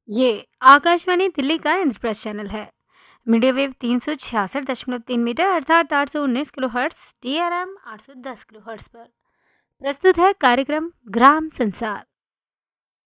ये आकाशवाणी दिल्ली का इंद्रप्रस्थ चैनल है। मीडिया वेव 366.3 मीटर अर्थात 819 kilo hertz, DRM 810 kilo hertz पर प्रस्तुत है कार्यक्रम ग्राम संसार।